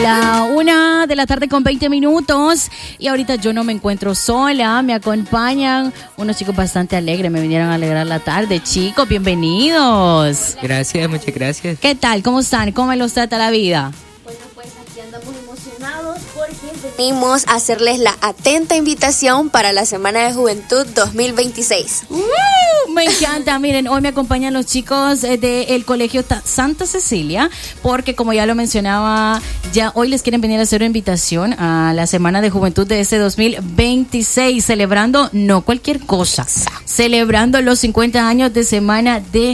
La 1:20 y ahorita yo no me encuentro sola, me acompañan unos chicos bastante alegres, me vinieron a alegrar la tarde. Chicos, bienvenidos. Gracias, muchas gracias. ¿Qué tal? ¿Cómo están? ¿Cómo los trata la vida? Bueno, pues aquí andamos emocionados porque venimos a hacerles la atenta invitación para la Semana de Juventud 2026. Me encanta. Miren, hoy me acompañan los chicos del Colegio Santa Cecilia, porque como ya lo mencionaba, ya hoy les quieren venir a hacer una invitación a la Semana de Juventud de este 2026, celebrando no cualquier cosa, celebrando los 50 años de Semana de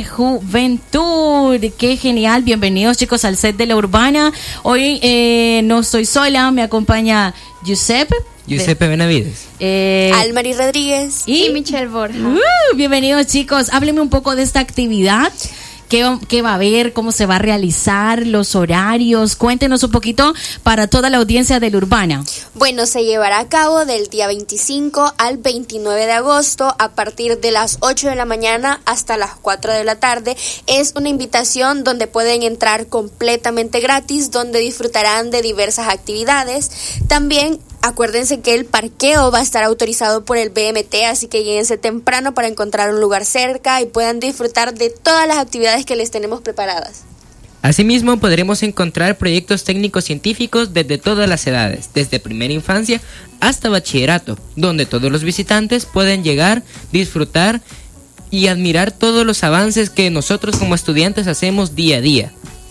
Juventud. ¡Qué genial! Bienvenidos, chicos, al set de La Urbana. Hoy no estoy sola, me acompaña Giuseppe Benavides, Almary Rodríguez y Michelle Borja. Bienvenidos, chicos. Háblenme un poco de esta actividad. ¿Qué va a haber? ¿Cómo se va a realizar? ¿Los horarios? Cuéntenos un poquito para toda la audiencia de La Urbana. Bueno, se llevará a cabo del día 25 al 29 de agosto a partir de las 8 de la mañana hasta las 4 de la tarde. Es una invitación donde pueden entrar completamente gratis, donde disfrutarán de diversas actividades. También acuérdense que el parqueo va a estar autorizado por el BMT, así que lléguense temprano para encontrar un lugar cerca y puedan disfrutar de todas las actividades que les tenemos preparadas. Asimismo, podremos encontrar proyectos técnicos científicos desde todas las edades, desde primera infancia hasta bachillerato, donde todos los visitantes pueden llegar, disfrutar y admirar todos los avances que nosotros como estudiantes hacemos día a día.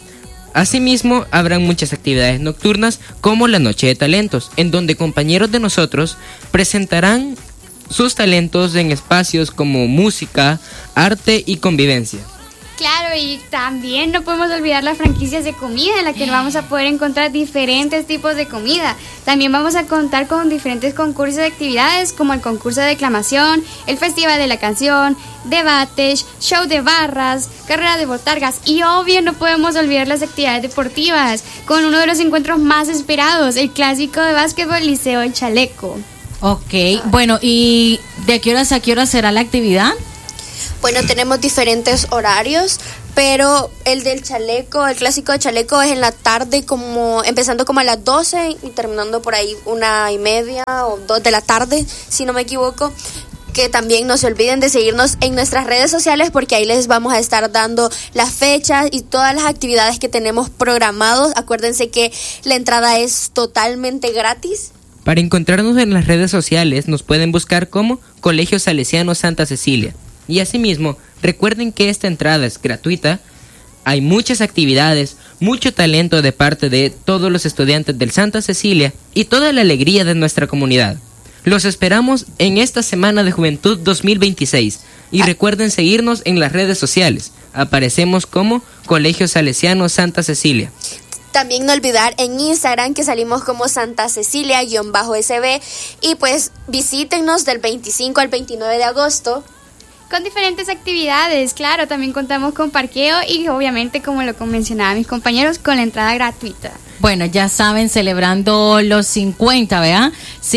Asimismo, habrán muchas actividades nocturnas como la Noche de Talentos, en donde compañeros de nosotros presentarán sus talentos en espacios como música, arte y convivencia. Claro, y también no podemos olvidar las franquicias de comida en la que vamos a poder encontrar diferentes tipos de comida. También vamos a contar con diferentes concursos de actividades como el concurso de declamación, el Festival de la Canción, debates, show de barras, carrera de botargas y obvio no podemos olvidar las actividades deportivas con uno de los encuentros más esperados, el clásico de básquetbol Liceo El Chaleco. Ok, bueno, ¿y de qué horas a qué hora será la actividad? Bueno, tenemos diferentes horarios, pero el del chaleco, el clásico de chaleco es en la tarde, como empezando como a las 12 y terminando por ahí 1:30 o 2 de la tarde, si no me equivoco. Que también no se olviden de seguirnos en nuestras redes sociales porque ahí les vamos a estar dando las fechas y todas las actividades que tenemos programados. Acuérdense que la entrada es totalmente gratis. Para encontrarnos en las redes sociales nos pueden buscar como Colegio Salesiano Santa Cecilia. Y asimismo, recuerden que esta entrada es gratuita, hay muchas actividades, mucho talento de parte de todos los estudiantes del Santa Cecilia y toda la alegría de nuestra comunidad. Los esperamos en esta Semana de Juventud 2026 y recuerden seguirnos en las redes sociales. Aparecemos como Colegio Salesiano Santa Cecilia. También no olvidar en Instagram que salimos como Santa Cecilia_SB y pues visítennos del 25 al 29 de agosto. Con diferentes actividades, claro, también contamos con parqueo y obviamente, como lo mencionaban mis compañeros, con la entrada gratuita. Bueno, ya saben, celebrando los 50, ¿verdad?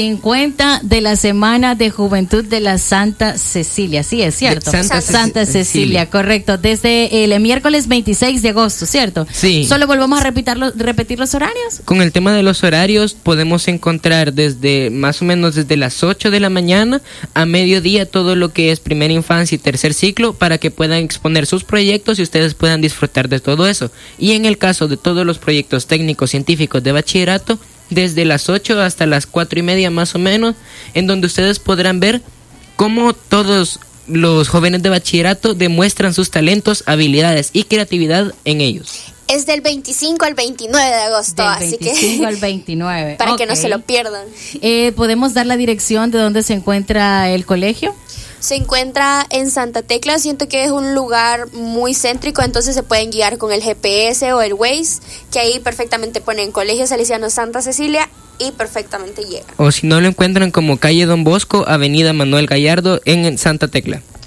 50 de la Semana de Juventud de la Santa Cecilia, sí, es cierto. Santa Cecilia, correcto. Desde el miércoles 26 de agosto, ¿cierto? Sí. ¿Solo volvemos a repetir los horarios? Con el tema de los horarios, podemos encontrar desde más o menos desde las 8 de la mañana a mediodía todo lo que es primera infancia y tercer ciclo para que puedan exponer sus proyectos y ustedes puedan disfrutar de todo eso. Y en el caso de todos los proyectos técnicos científicos de bachillerato, desde las 8 hasta las 4:30 más o menos, en donde ustedes podrán ver cómo todos los jóvenes de bachillerato demuestran sus talentos, habilidades y creatividad en ellos. Es del 25 al 29 de agosto, así que... Del 25 al 29. Para que no se lo pierdan. ¿Podemos dar la dirección de dónde se encuentra el colegio? Se encuentra en Santa Tecla, siento que es un lugar muy céntrico, entonces se pueden guiar con el GPS o el Waze, que ahí perfectamente ponen Colegio Salesiano Santa Cecilia y perfectamente llegan. O si no lo encuentran como calle Don Bosco, avenida Manuel Gallardo en Santa Tecla.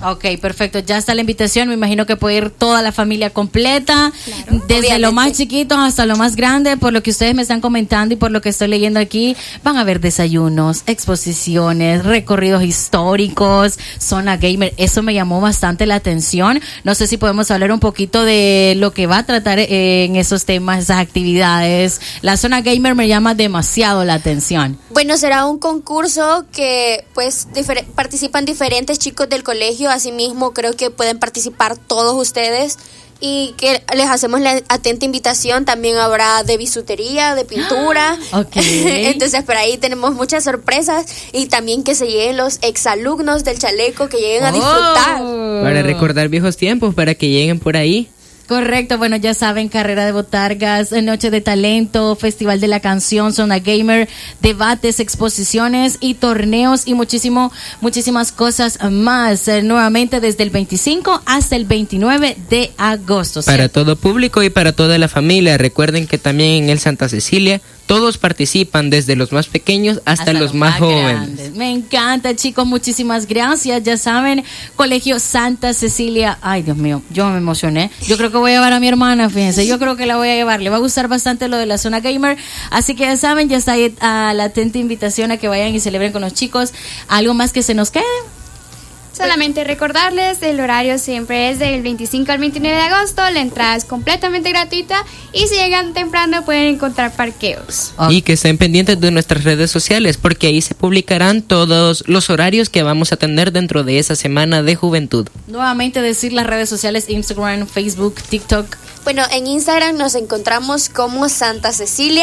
Ok, perfecto. Ya está la invitación. Me imagino que puede ir toda la familia completa, Claro, desde obviamente. lo más chiquito hasta lo más grande. Por lo que ustedes me están comentando y por lo que estoy leyendo aquí, van a haber desayunos, exposiciones, recorridos históricos, zona gamer. Eso me llamó bastante la atención. No sé si podemos hablar un poquito de lo que va a tratar en esos temas, esas actividades. La zona gamer me llama demasiado la atención. Bueno, será un concurso que pues participan diferentes chicos del colegio, asimismo creo que pueden participar todos ustedes y que les hacemos la atenta invitación. También habrá de bisutería, de pintura. Ok. Entonces por ahí tenemos muchas sorpresas y también que se lleguen los exalumnos del chaleco, que lleguen a disfrutar. Para recordar viejos tiempos, para que lleguen por ahí. Correcto, bueno, ya saben, carrera de botargas, noche de talento, festival de la canción, zona gamer, debates, exposiciones y torneos y muchísimas cosas más. Nuevamente desde el 25 hasta el 29 de agosto. ¿Cierto? Para todo público y para toda la familia. Recuerden que también en el Santa Cecilia todos participan, desde los más pequeños hasta los más jóvenes. Grandes. Me encanta, chicos, muchísimas gracias. Ya saben, Colegio Santa Cecilia. Ay, Dios mío, yo me emocioné. Yo creo que voy a llevar a mi hermana, fíjense. Yo creo que la voy a llevar. Le va a gustar bastante lo de la zona gamer. Así que ya saben, ya está ahí la atenta invitación a que vayan y celebren con los chicos. ¿Algo más que se nos quede? Solamente recordarles, el horario siempre es del 25 al 29 de agosto, la entrada es completamente gratuita y si llegan temprano pueden encontrar parqueos. Y que estén pendientes de nuestras redes sociales, porque ahí se publicarán todos los horarios que vamos a tener dentro de esa semana de juventud. Nuevamente decir las redes sociales, Instagram, Facebook, TikTok. Bueno, en Instagram nos encontramos como Santa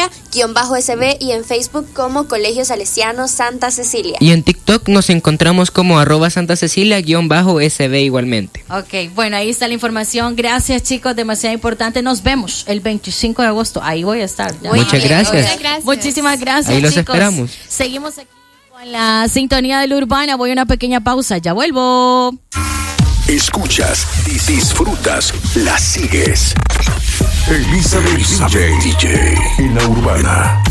Cecilia-SB y en Facebook como Colegio Salesiano Santa Cecilia. Y en TikTok nos encontramos como @SantaCecilia_SB igualmente. Ok, bueno, ahí está la información. Gracias, chicos, demasiado importante. Nos vemos el 25 de agosto. Ahí voy a estar. Ya. Muchas gracias. Muchas gracias. Muchísimas gracias, Ahí los chicos. esperamos. Seguimos aquí con la sintonía de la Urbana. Voy a una pequeña pausa. Ya vuelvo. Escuchas, disfrutas, la sigues. Elizabeth DJ en la Urbana.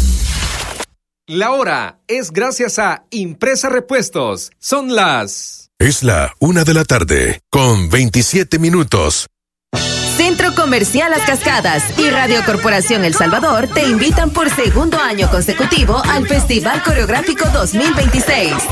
La hora es gracias a Impresa Repuestos. Son las... Es la 1:00 con 27 minutos. Centro Comercial Las Cascadas y Radio Corporación El Salvador te invitan por segundo año consecutivo al Festival Coreográfico 2026.